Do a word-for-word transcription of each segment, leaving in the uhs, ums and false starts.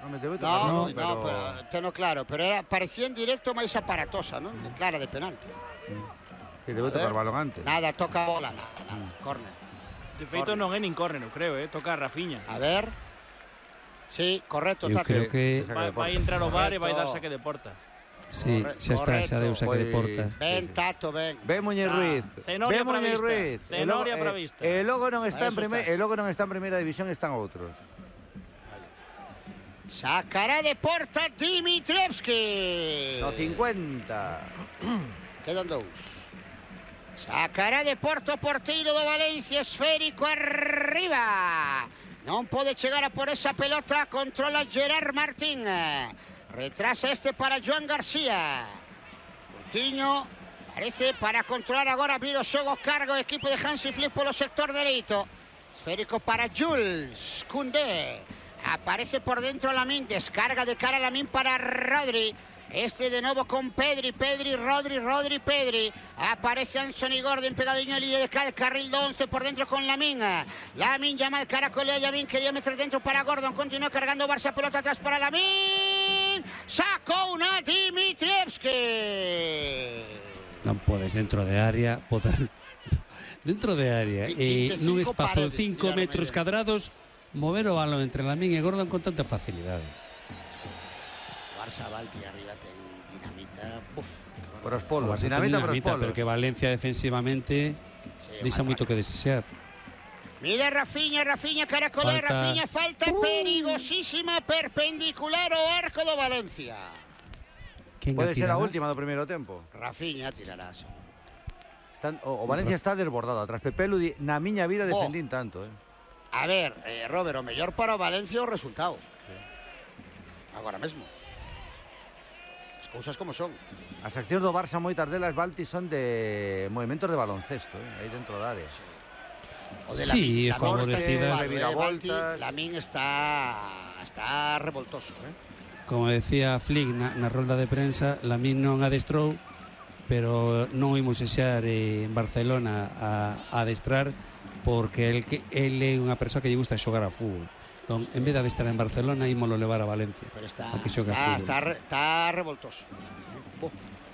Non me debe No, tocar, no, pero... no, pero teno claro, pero era, parecía en directo máis aparatosa, non? De clara de penalti. Que debe tocar balón antes. Nada, toca a bola, nada, nada, córner. De feito non é nin córner, eu creo, eh, toca a Rafiña. A ver. Sí, correcto, Eu Tato. creo que vai, vai entrar o V A R e vai dar saque de porta. sí, xa está, xa deu saque de porta. Ben, Tato, ben. Ben Muñiz Ruiz. Cenoria Ben Muñiz para Ruiz. vista. Cenoria para vista. E logo non está en Eso primeira, está. e logo non está en primeira división, están outros. Sacará de porta Dimitrievski. No cincuenta. Quedan dous. Sacará de porta o porteiro do Valencia, esférico arriba. Non pode chegar a por esa pelota, controla Gerard Martín. Retrasa este para Joan García. Coutinho, parece para controlar agora, abrir o xogo, cargo o equipo de Hansi Flick polo sector dereito. Esférico para Jules Koundé. Aparece por dentro Lamín, descarga de cara a Lamín para Rodri. Este de nuevo con Pedri, Pedri, Rodri, Rodri, Pedri. Aparece Anthony Gordon pegadinho al línea de cal, carril de once por dentro con Lamín. Lamín llama al caracoleo, Lamín quería meter dentro para Gordon. Continúa cargando Barça, pelota atrás para Lamín. Sacó una Dimitrievski. Non podes dentro de área poder dentro de área e nun espazo de cinco metros cadrados mover o balón entre Lamín e Gordon con tanta facilidade. Barça Balti arriba ten dinamita. Uf, por os polos, Barça dinamita, ten por os polos. pero que Valencia defensivamente sí, deixa moito que desear. Mira Rafiña, Rafiña, caracolea, Falta. Rafiña, falta uh. perigosísima, perpendicular ao arco do Valencia. Pode ser a última do primeiro tempo. Rafiña tirarás. Están, o, o Valencia está desbordado atrás. Pepe Ludi, na miña vida defendín oh. tanto, eh. A ver, eh, Robert, o mellor para o Valencia o resultado. Sí. Agora mesmo. As cousas como son. As accións do Barça, moitas delas, Balti, son de movimentos de baloncesto, eh, aí dentro da área. O de sí, Lamín, favorecidas. Reviravoltas. Lamín está, está revoltoso, eh. Como decía Flick na, na rolda de prensa, Lamín non adestrou, pero non imos xexar en Barcelona a, a adestrar porque el, el é unha persoa que lle gusta xogar a fútbol. Entón, en vez de adestrar en Barcelona, ímolo levar a Valencia. Pero está, a que xogue está, a fútbol. Está, re, está revoltoso. Oh.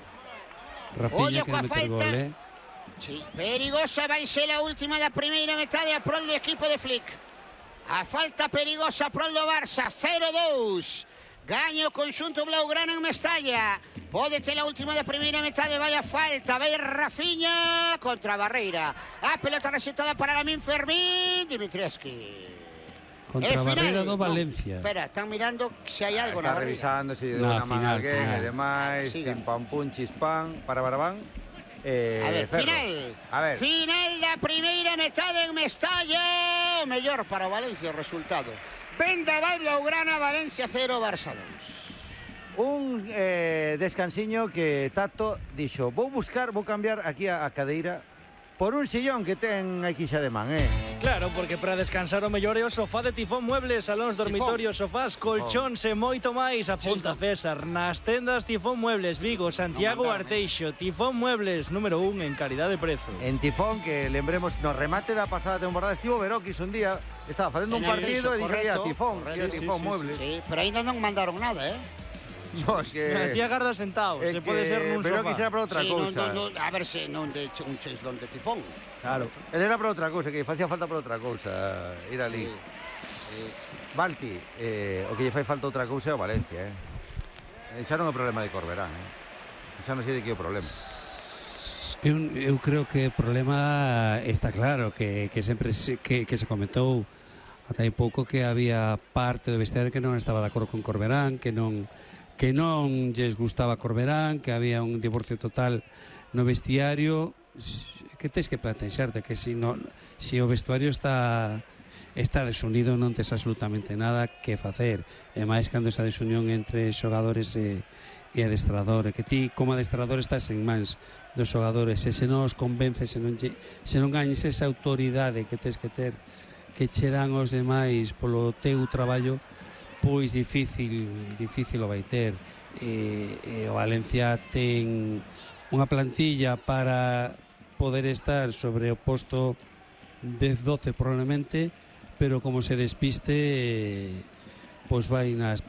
Rafiña que meter gol, eh? Sí, perigosa vai ser a última da primeira metade a prol do equipo de Flick. A falta perigosa a prol do Barça, cero dous. Gaño o conxunto blaugrana en Mestalla. Pode ter a última da primeira metade, vai a falta, vai Rafiña contra a barreira. A pelota rexetada para Lamín Fermín, Dimitrievski. Contra a barreira do Valencia. No, espera, están mirando se hai algo na barreira. Está revisando se deu no, unha man alguén final. e demais, pim pam pum chispán, para barabán. Eh, a ver, Ferro. final. A ver. Final da primeira metade en Mestalla. O mellor para o Valencia o resultado. Vendaval Blaugrana, Valencia cero, Barça dous. Un eh, descansiño que Tato dixo, vou buscar, vou cambiar aquí a, a cadeira por un sillón que ten aquí xa de man, eh? Claro, porque para descansar o mellor é o sofá de Tifón Muebles, salóns, dormitorios, sofás, colchóns e moito máis. Apunta César, nas tendas Tifón Muebles, Vigo, Santiago, Arteixo. Tifón Muebles, número un en calidad de prezo. En Tifón, que lembremos, no remate da pasada temporada, estivo Veroquis un día, estaba facendo un partido e dixo a Tifón, correcto, sí, Tifón sí, Muebles. Sí, sí, pero ainda non mandaron nada, eh? No, es que... A tía Garda sentado, se pode ser nun pero sofá. quixera para outra sí, cousa. No, no, no, a ver se non de un cheslón de Tifón. Claro. Él era para outra cousa, que facía falta para outra cousa, ir ali. Sí, sí. Balti, eh, o que lle fai falta outra cousa é o Valencia, eh? Xa non é o problema de Corberán, eh? Xa non sei de que é o problema. Eu, eu creo que o problema está claro, que, que sempre se, que, que se comentou ata hai pouco que había parte do vestiario que non estaba de acordo con Corberán, que non que non lles gustaba Corberán, que había un divorcio total no vestiario, que tens que plantexarte que si, no, si o vestuario está está desunido non tes absolutamente nada que facer, e máis cando esa desunión entre xogadores e, e adestrador, e que ti como adestrador estás en mans dos xogadores, e se non os convence, se non, se non gañes esa autoridade que tens que ter, que che dan os demais polo teu traballo, pois difícil difícil o vai ter. E, e o Valencia ten unha plantilla para poder estar sobre o posto dez doce probablemente, pero como se despiste, pois vai nas